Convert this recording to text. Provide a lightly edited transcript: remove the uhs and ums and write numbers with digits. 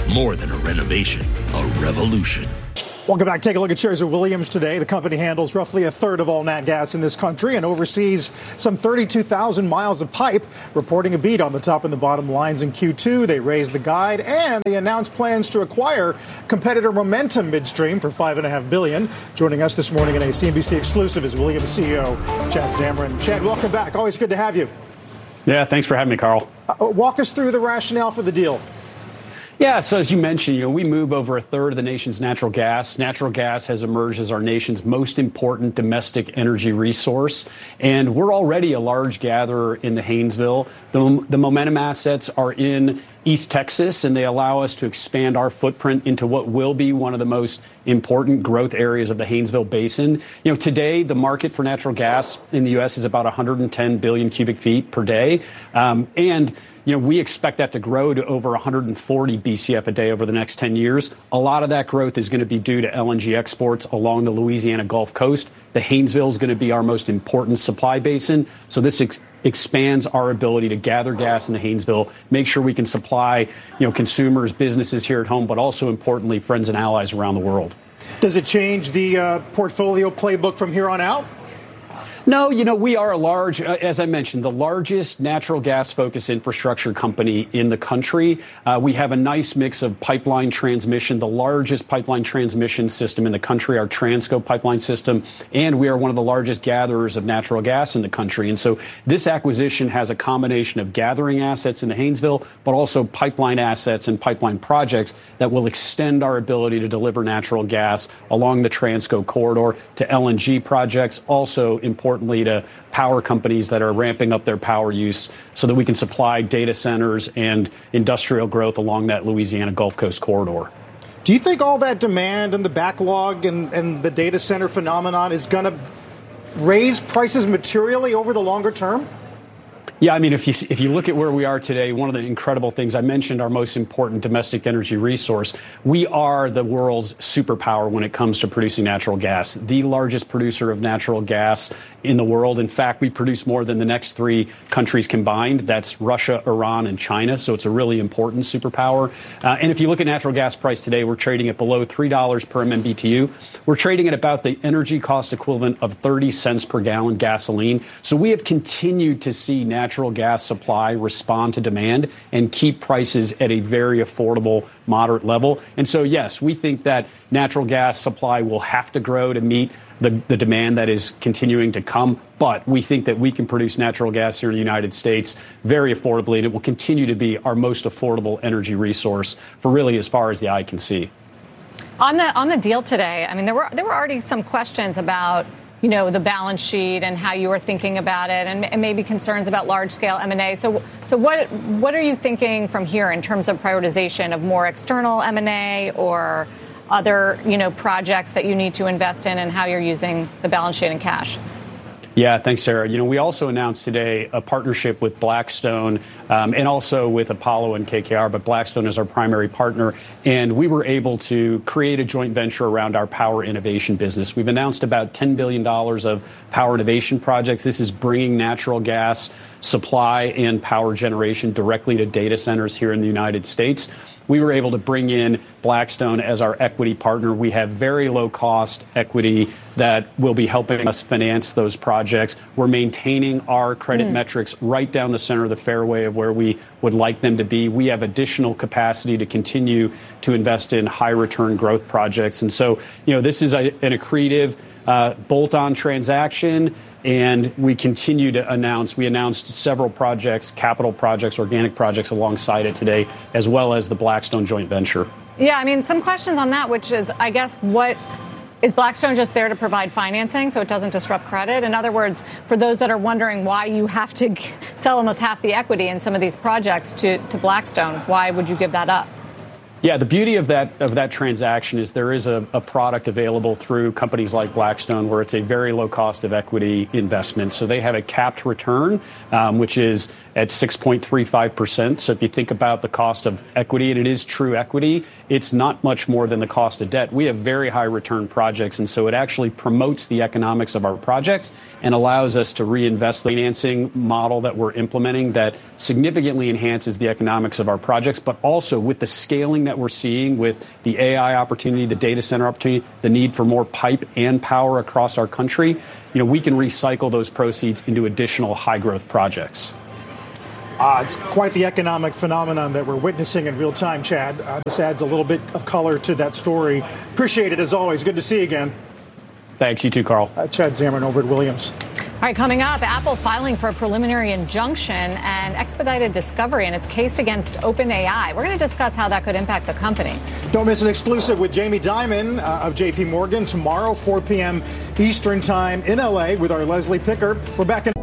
More than a renovation, a revolution. Welcome back. Take a look at shares of Williams today. The company handles roughly a third of all nat gas in this country and oversees some 32,000 miles of pipe, reporting a beat on the top and the bottom lines in Q2. They raised the guide and they announced plans to acquire competitor Momentum Midstream for $5.5 billion. Joining us this morning in a CNBC exclusive is Williams CEO Chad Zamarin. Chad, welcome back. Always good to have you. Yeah, thanks for having me, Carl. Walk us through the rationale for the deal. Yeah, so as you mentioned, we move over a third of the nation's natural gas. Natural gas has emerged as our nation's most important domestic energy resource, and we're already a large gatherer in the Haynesville. The Momentum assets are in East Texas, and they allow us to expand our footprint into what will be one of the most important growth areas of the Haynesville Basin. Today, the market for natural gas in the U.S. is about 110 billion cubic feet per day, and we expect that to grow to over 140 BCF a day over the next 10 years. A lot of that growth is going to be due to LNG exports along the Louisiana Gulf Coast. The Haynesville is going to be our most important supply basin. So this expands our ability to gather gas in the Haynesville, make sure we can supply, consumers, businesses here at home, but also importantly, friends and allies around the world. Does it change the portfolio playbook from here on out? No, we are a large, as I mentioned, the largest natural gas-focused infrastructure company in the country. We have a nice mix of pipeline transmission, the largest pipeline transmission system in the country, our Transco pipeline system, and we are one of the largest gatherers of natural gas in the country. And so this acquisition has a combination of gathering assets in the Haynesville, but also pipeline assets and pipeline projects that will extend our ability to deliver natural gas along the Transco corridor to LNG projects, also importantly to power companies that are ramping up their power use so that we can supply data centers and industrial growth along that Louisiana Gulf Coast corridor. Do you think all that demand and the backlog and the data center phenomenon is going to raise prices materially over the longer term? Yeah, I mean, if you look at where we are today, one of the incredible things I mentioned, our most important domestic energy resource, we are the world's superpower when it comes to producing natural gas, the largest producer of natural gas in the world. In fact, we produce more than the next three countries combined. That's Russia, Iran, and China. So it's a really important superpower. And if you look at natural gas price today, we're trading at below $3 per MMBTU. We're trading at about the energy cost equivalent of 30 cents per gallon gasoline. So we have continued to see natural gas supply respond to demand and keep prices at a very affordable, moderate level. And so, yes, we think that natural gas supply will have to grow to meet the demand that is continuing to come. But we think that we can produce natural gas here in the United States very affordably, and it will continue to be our most affordable energy resource for really as far as the eye can see. On the deal today, I mean, there were already some questions about the balance sheet and how you were thinking about it, and maybe concerns about large-scale M&A. So what are you thinking from here in terms of prioritization of more external M&A or other, projects that you need to invest in, and how you're using the balance sheet and cash? Yeah, thanks, Sarah. We also announced today a partnership with Blackstone and also with Apollo and KKR, but Blackstone is our primary partner. And we were able to create a joint venture around our power innovation business. We've announced about $10 billion of power innovation projects. This is bringing natural gas supply and power generation directly to data centers here in the United States. We were able to bring in Blackstone as our equity partner. We have very low cost equity that will be helping us finance those projects. We're maintaining our credit metrics right down the center of the fairway of where we would like them to be. We have additional capacity to continue to invest in high return growth projects. And so, this is an accretive bolt-on transaction. And we continue to announce, we announced several projects, capital projects, organic projects alongside it today, as well as the Blackstone joint venture. Yeah, I mean, some questions on that, which is, I guess, what is Blackstone just there to provide financing so it doesn't disrupt credit? In other words, for those that are wondering why you have to sell almost half the equity in some of these projects to Blackstone, why would you give that up? Yeah, the beauty of that transaction is there is a product available through companies like Blackstone where it's a very low cost of equity investment. So they have a capped return, which is at 6.35%. So if you think about the cost of equity, and it is true equity, it's not much more than the cost of debt. We have very high return projects, and so it actually promotes the economics of our projects and allows us to reinvest the financing model that we're implementing that significantly enhances the economics of our projects, but also with the scaling that we're seeing with the AI opportunity, the data center opportunity, the need for more pipe and power across our country, we can recycle those proceeds into additional high growth projects. It's quite the economic phenomenon that we're witnessing in real time, Chad. This adds a little bit of color to that story. Appreciate it, as always. Good to see you again. Thanks. You too, Carl. Chad Zamarin over at Williams. All right, coming up, Apple filing for a preliminary injunction and expedited discovery in its case against OpenAI. We're going to discuss how that could impact the company. Don't miss an exclusive with Jamie Dimon of JP Morgan tomorrow, 4 p.m. Eastern Time in L.A. with our Leslie Picker. We're back in.